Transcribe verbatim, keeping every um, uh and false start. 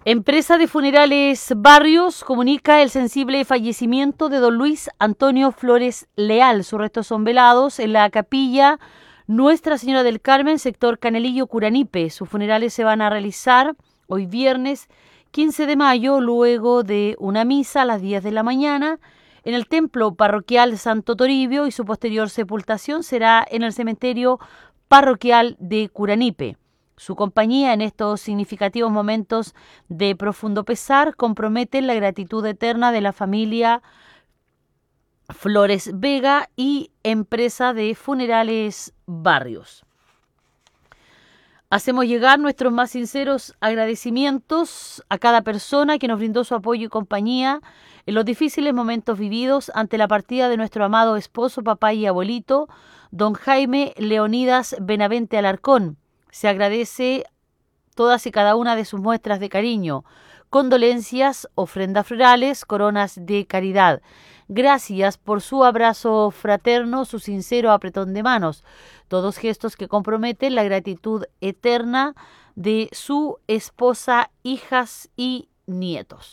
Empresa de Funerales Barrios comunica el sensible fallecimiento de don Luis Antonio Flores Leal. Sus restos son velados en la capilla Nuestra Señora del Carmen, sector Canelillo, Curanipe. Sus funerales se van a realizar hoy viernes quince de mayo, luego de una misa a las diez de la mañana en el templo parroquial Santo Toribio, y su posterior sepultación será en el cementerio parroquial de Curanipe. Su compañía en estos significativos momentos de profundo pesar compromete la gratitud eterna de la familia Flores Vega y Empresa de Funerales Barrios. Hacemos llegar nuestros más sinceros agradecimientos a cada persona que nos brindó su apoyo y compañía en los difíciles momentos vividos ante la partida de nuestro amado esposo, papá y abuelito, don Jaime Leonidas Benavente Alarcón. Se agradece todas y cada una de sus muestras de cariño, condolencias, ofrendas florales, coronas de caridad. Gracias por su abrazo fraterno, su sincero apretón de manos, todos gestos que comprometen la gratitud eterna de su esposa, hijas y nietos.